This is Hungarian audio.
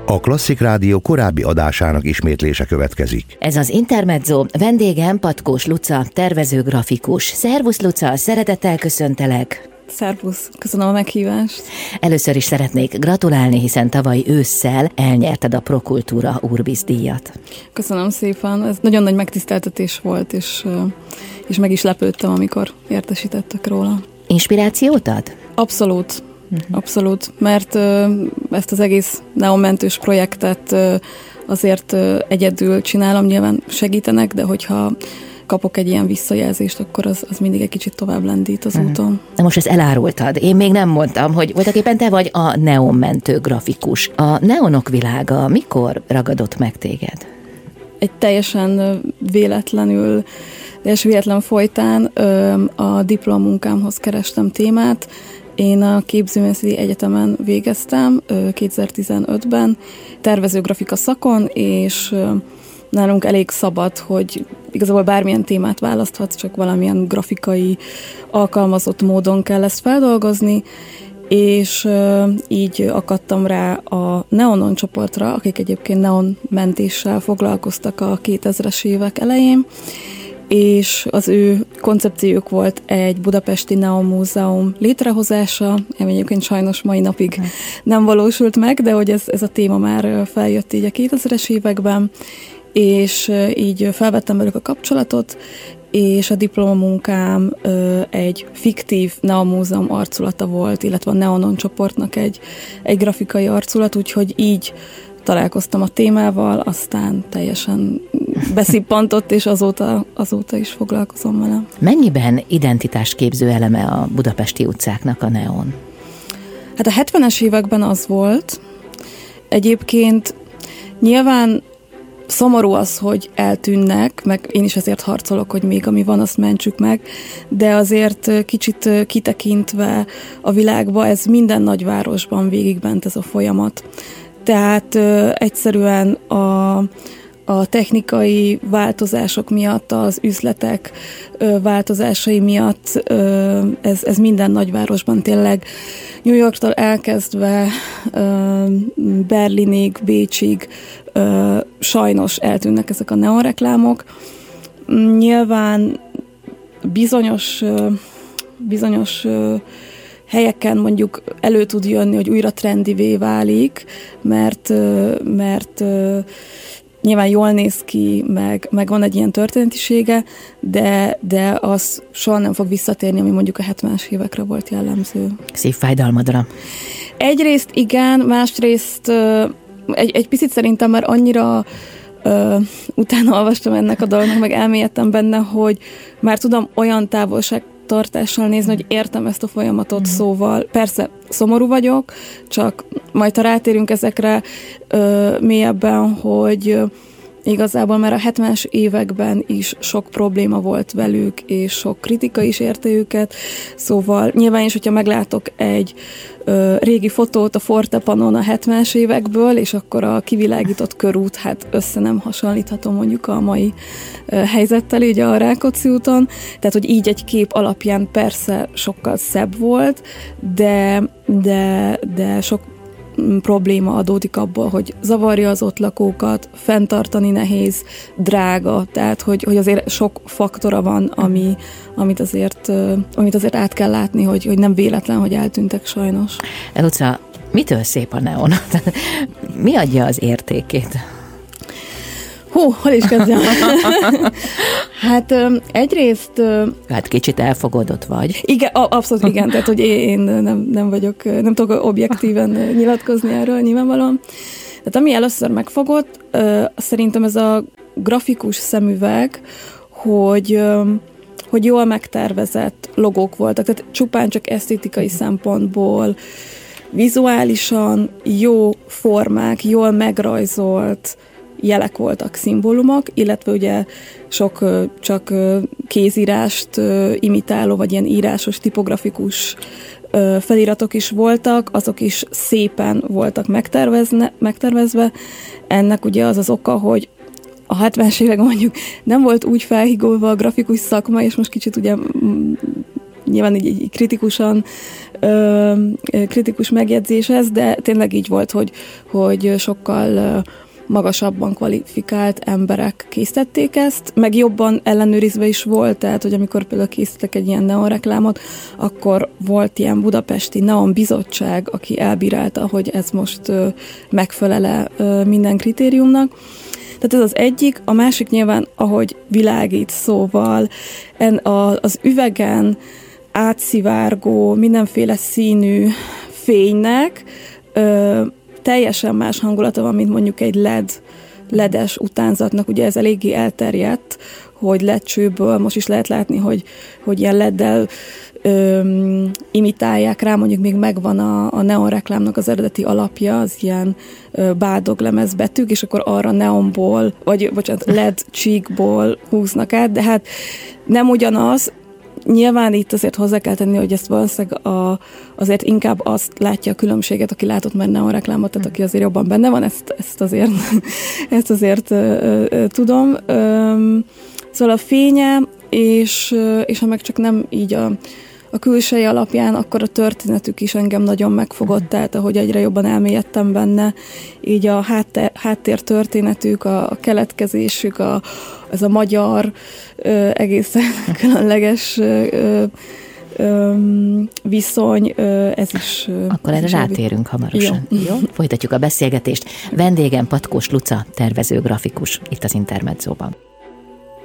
A Klasszik Rádió korábbi adásának ismétlése következik. Ez az Intermezzo, vendégem Patkós Luca, tervező grafikus. Szervusz Luca, szeretettel köszöntelek. Szervusz, köszönöm a meghívást. Először is szeretnék gratulálni, hiszen tavaly ősszel elnyerted a Prokultúra Urbis díjat. Köszönöm szépen, ez nagyon nagy megtiszteltetés volt, és meg is lepődtem, amikor értesítettek róla. Inspirációt ad? Abszolút. Abszolút, mert ezt az egész neonmentős projektet azért egyedül csinálom, nyilván segítenek, de hogyha kapok egy ilyen visszajelzést, akkor az mindig egy kicsit tovább lendít az úton. Na most ezt elárultad. Én még nem mondtam, hogy voltaképpen te vagy a neonmentő grafikus. A neonok világa mikor ragadott meg téged? Egy teljesen véletlen folytán a diplomunkámhoz kerestem témát. Én a Képzőművészeti Egyetemen végeztem 2015-ben, tervezőgrafika szakon, és nálunk elég szabad, hogy igazából bármilyen témát választhatsz, csak valamilyen grafikai alkalmazott módon kell ezt feldolgozni, és így akadtam rá a Neonon csoportra, akik egyébként neonmentéssel foglalkoztak a 2000-es évek elején, és az ő koncepciójuk volt egy budapesti neonmúzeum létrehozása, ami egyébként sajnos mai napig nem valósult meg, de hogy ez a téma már feljött így a 2000-es években, és így felvettem velük a kapcsolatot, és a diplomamunkám egy fiktív neonmúzeum arculata volt, illetve a Neonon csoportnak egy grafikai arculat, úgyhogy így találkoztam a témával, aztán teljesen beszippantott, és azóta is foglalkozom vele. Mennyiben identitásképző eleme a budapesti utcáknak a neon? Hát a 70-es években az volt. Egyébként nyilván szomorú az, hogy eltűnnek, meg én is ezért harcolok, hogy még ami van, azt mentsük meg, de azért kicsit kitekintve a világba, ez minden nagyvárosban végigment ez a folyamat. Tehát egyszerűen a technikai változások miatt, az üzletek változásai miatt ez minden nagyvárosban tényleg New Yorktól elkezdve Berlinig, Bécsig sajnos eltűnnek ezek a neonreklámok. Nyilván bizonyos helyeken mondjuk elő tud jönni, hogy újra trendivé válik, mert nyilván jól néz ki, meg van egy ilyen történetisége, de az soha nem fog visszatérni, ami mondjuk a 70-es évekre volt jellemző. Szívfájdalmadra? Egyrészt igen, másrészt egy picit szerintem már annyira utána olvastam ennek a dolognak, meg elmélyedtem benne, hogy már tudom olyan távolságtartással nézni, hogy értem ezt a folyamatot, szóval persze szomorú vagyok, csak majd ha rátérünk ezekre mélyebben, hogy igazából már a 70-es években is sok probléma volt velük, és sok kritika is érte őket, szóval nyilván is, hogyha meglátok egy régi fotót a Fortepanon a 70-es évekből, és akkor a kivilágított körút, hát össze nem hasonlíthatom mondjuk a mai helyzettel, így a Rákóczi úton, tehát hogy így egy kép alapján persze sokkal szebb volt, de sok probléma adódik abból, hogy zavarja az ott lakókat, fenntartani nehéz, drága, tehát hogy azért sok faktora van, amit azért át kell látni, hogy nem véletlen, hogy eltűntek sajnos. Luca, mitől szép a neon? Mi adja az értékét? Hol is kezdjem? Hát egyrészt... Hát kicsit elfogadott vagy. Igen, abszolút igen, tehát hogy én nem tudok objektíven nyilatkozni erről nyilvánvalóan. Tehát ami először megfogott, szerintem ez a grafikus szemüveg, hogy jól megtervezett logók voltak, tehát csupán csak esztétikai szempontból, vizuálisan jó formák, jól megrajzolt jelek voltak, szimbólumok, illetve ugye sok csak kézírást imitáló, vagy ilyen írásos, tipografikus feliratok is voltak, azok is szépen voltak megtervezve. Ennek ugye az az oka, hogy a 70-es években mondjuk nem volt úgy felhigolva a grafikus szakma, és most kicsit ugye nyilván így kritikusan kritikus megjegyzés ez, de tényleg így volt, hogy sokkal magasabban kvalifikált emberek készítették ezt, meg jobban ellenőrizve is volt, tehát, hogy amikor például készítettek egy ilyen neon reklámot, akkor volt ilyen budapesti neon bizottság, aki elbírálta, hogy ez most megfelele minden kritériumnak. Tehát ez az egyik, a másik nyilván, ahogy világít, szóval az üvegen átszivárgó, mindenféle színű fénynek teljesen más hangulata van, mint mondjuk egy LED-es utánzatnak. Ugye ez eléggé elterjedt, hogy LED-csőből most is lehet látni, hogy ilyen LED-del imitálják rá, mondjuk még megvan a neon reklámnak az eredeti alapja, az ilyen bádoglemez betűk, és akkor arra neonból, vagy bocsánat, LED csíkból húznak át, de hát nem ugyanaz. Nyilván itt azért hozzá kell tenni, hogy ezt valószínűleg azért inkább azt látja a különbséget, aki látott már neon reklámot, tehát aki azért jobban benne van, ezt azért tudom. Szóval a fénye, és ha meg csak nem így a külsei alapján, akkor a történetük is engem nagyon megfogott, tehát ahogy egyre jobban elmélyedtem benne, így a háttér történetük, a keletkezésük, ez a magyar egészen különleges viszony, ez is... Akkor erre rátérünk hamarosan. Jó? Folytatjuk a beszélgetést. Vendégem Patkós Luca, tervező grafikus, itt az Intermedzóban.